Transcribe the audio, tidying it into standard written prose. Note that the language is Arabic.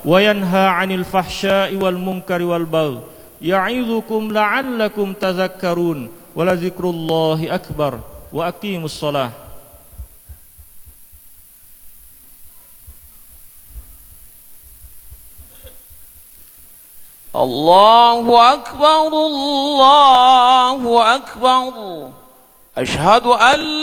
وينهى عن الفحشاء والمنكر والبغي يعظكم لعلكم تذكرون ولذكر الله أكبر وأقيموا الصلاة. الله أكبر الله أكبر. أشهد أن